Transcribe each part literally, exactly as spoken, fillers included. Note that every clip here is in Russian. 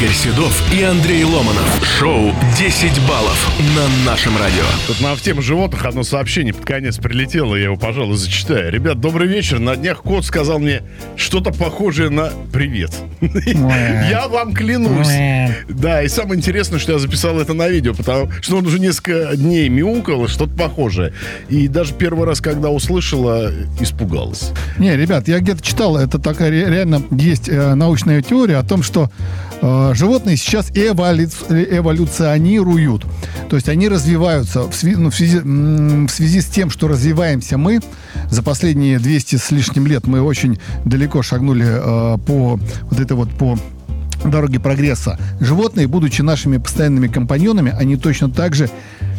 Игорь Седов и Андрей Ломанов. Шоу «десять баллов» на нашем радио. Тут нам в тему животных одно сообщение под конец прилетело, я его, пожалуй, зачитаю. Ребят, добрый вечер. На днях кот сказал мне что-то похожее на «привет». Я вам клянусь. Да, и самое интересное, что я записал это на видео, потому что он уже несколько дней мяукал, что-то похожее. И даже первый раз, когда услышала, испугалась. Не, ребят, я где-то читал, это такая реально есть э, научная теория о том, что э, животные сейчас эволю... эволюционируют. То есть они развиваются в связи, ну, в, связи, в связи с тем, что развиваемся мы. За последние двести с лишним лет мы очень далеко шагнули э, по вот это вот по дороге прогресса. Животные, будучи нашими постоянными компаньонами, они точно так же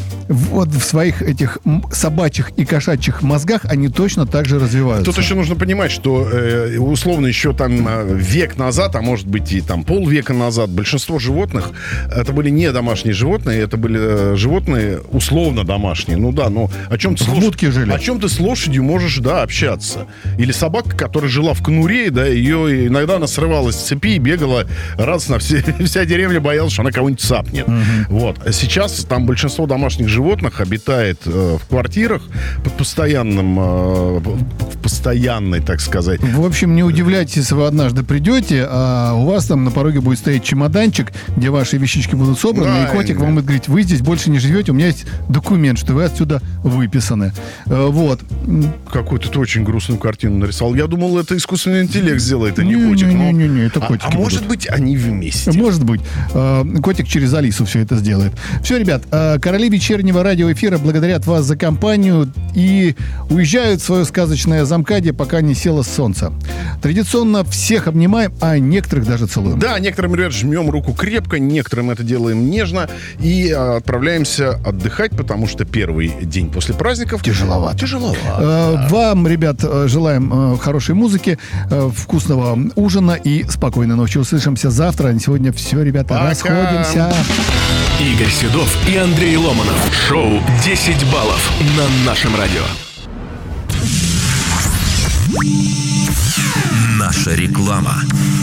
вот в своих этих собачьих и кошачьих мозгах они точно так же развиваются. Тут еще нужно понимать, что э, условно еще там век назад, а может быть и там полвека назад, большинство животных это были не домашние животные, это были животные условно домашние. Ну да, но о чем ты, в будке жили. О чем ты с лошадью можешь, да, общаться. Или собака, которая жила в конуре, да, ее иногда она срывалась с цепи и бегала радостно. Все, вся деревня боялась, что она кого-нибудь цапнет. Угу. Вот. А сейчас там большинство домашних животных обитает э, в квартирах под постоянным, э, в постоянной, так сказать. В общем, не удивляйтесь, если вы однажды придете, а у вас там на пороге будет стоять чемоданчик, где ваши вещички будут собраны, да, и котик да. вам будет говорить: вы здесь больше не живете, у меня есть документ, что вы отсюда выписаны. Э, вот. Какую-то ты очень грустную картину нарисовал. Я думал, это искусственный интеллект сделает, а не, не котик. Не, не, не, это котики. А, а может быть, они вместе? Может быть. Э, котик через Алису все это сделает. Все, ребят, э, короли вечернего радиоэфира благодарят вас за компанию и уезжают в свое сказочное замкадье, пока не село солнце. Традиционно всех обнимаем, а некоторых даже целуем. Да, некоторым, ребят, жмем руку крепко, некоторым это делаем нежно и отправляемся отдыхать, потому что первый день после праздников тяжеловато. Тяжеловато. Э, вам, ребят, желаем хорошей музыки, вкусного ужина и спокойной ночи. Услышимся завтра. А сегодня все, ребята, пока. Расходимся. Игорь Седов и Андрей Ломанов. Шоу «десять баллов» на нашем радио. Наша реклама.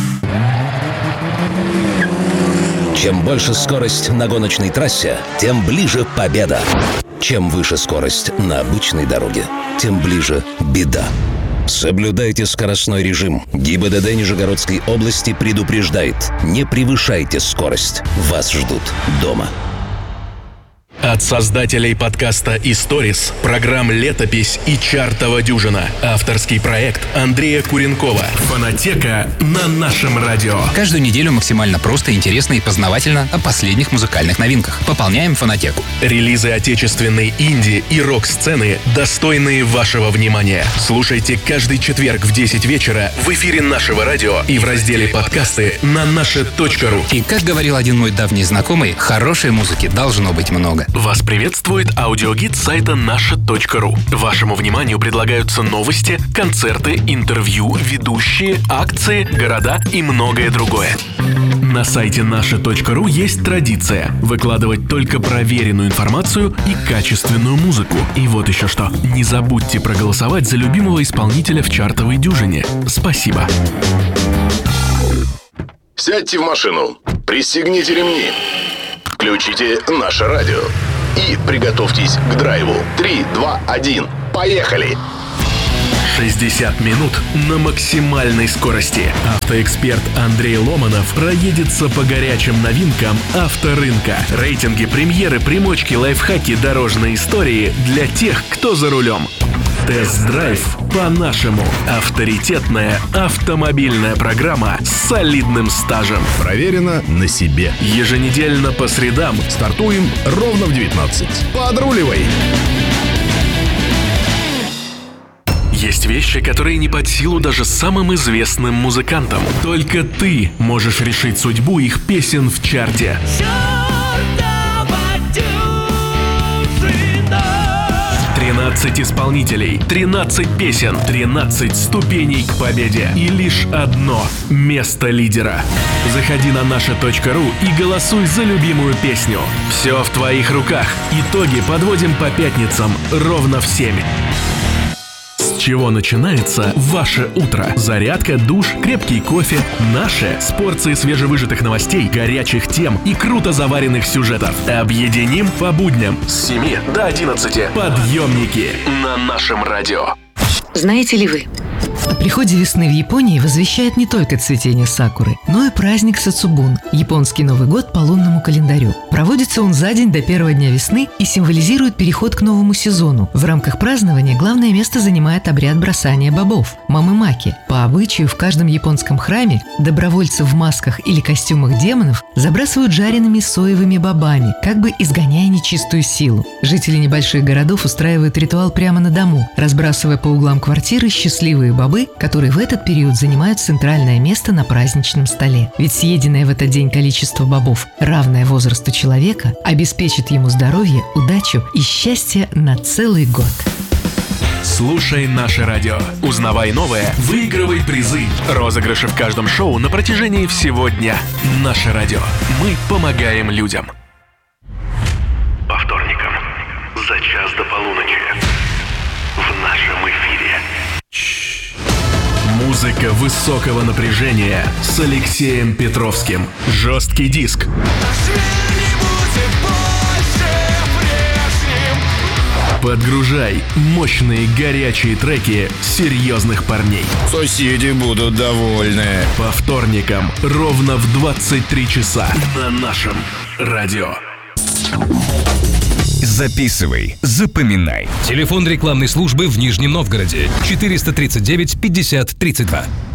Чем больше скорость на гоночной трассе, тем ближе победа. Чем выше скорость на обычной дороге, тем ближе беда. Соблюдайте скоростной режим. ГИБДД Нижегородской области предупреждает: не превышайте скорость. Вас ждут дома. От создателей подкаста «Историс», программ «Летопись» и «Чартова дюжина». Авторский проект Андрея Куренкова. Фонотека на нашем радио. Каждую неделю максимально просто, интересно и познавательно о последних музыкальных новинках. Пополняем фонотеку. Релизы отечественной инди и рок-сцены, достойные вашего внимания. Слушайте каждый четверг в десять вечера в эфире нашего радио и в разделе «Подкасты» на наше точка ру. И, как говорил один мой давний знакомый, хорошей музыки должно быть много. Вас приветствует аудиогид сайта наше точка ру. Вашему вниманию предлагаются новости, концерты, интервью, ведущие, акции, города и многое другое. На сайте наше точка ру есть традиция выкладывать только проверенную информацию и качественную музыку. И вот еще что. Не забудьте проголосовать за любимого исполнителя в чартовой дюжине. Спасибо. Сядьте в машину, пристегните ремни, включите наше радио и приготовьтесь к драйву. Три, два, один, поехали! шестьдесят минут на максимальной скорости. Автоэксперт Андрей Ломанов проедется по горячим новинкам авторынка. Рейтинги, премьеры, примочки, лайфхаки, дорожные истории для тех, кто за рулем. Тест-драйв по-нашему. Авторитетная автомобильная программа с солидным стажем. Проверено на себе. Еженедельно по средам стартуем ровно в девятнадцать. Подруливай! Есть вещи, которые не под силу даже самым известным музыкантам. Только ты можешь решить судьбу их песен в чарте. тринадцать исполнителей, тринадцать песен, тринадцать ступеней к победе. И лишь одно место лидера. Заходи на наше точка ру и голосуй за любимую песню. Все в твоих руках. Итоги подводим по пятницам ровно в семь. С чего начинается ваше утро? Зарядка, душ, крепкий кофе. Наше с порцией свежевыжатых новостей, горячих тем и круто заваренных сюжетов. Объединим по будням с семи до одиннадцати. Подъемники на нашем радио. Знаете ли вы? О приходе весны в Японии возвещает не только цветение сакуры, но и праздник Сацубун – японский Новый год по лунному календарю. Проводится он за день до первого дня весны и символизирует переход к новому сезону. В рамках празднования главное место занимает обряд бросания бобов – мамы-маки. По обычаю, в каждом японском храме добровольцы в масках или костюмах демонов забрасывают жареными соевыми бобами, как бы изгоняя нечистую силу. Жители небольших городов устраивают ритуал прямо на дому, разбрасывая по углам квартиры счастливые бобы, которые в этот период занимают центральное место на праздничном столе. Ведь съеденное в этот день количество бобов, равное возрасту человека, обеспечит ему здоровье, удачу и счастье на целый год. Слушай наше радио. Узнавай новое, выигрывай призы. Розыгрыши в каждом шоу на протяжении всего дня. Наше радио. Мы помогаем людям. По вторникам за час до полуночи в нашем эфире. Музыка высокого напряжения с Алексеем Петровским. Жесткий диск. Подгружай мощные горячие треки серьезных парней. Соседи будут довольны. По вторникам ровно в двадцать три часа на нашем радио. Записывай, запоминай. Телефон рекламной службы в Нижнем Новгороде четыреста тридцать девять пятьдесят тридцать два.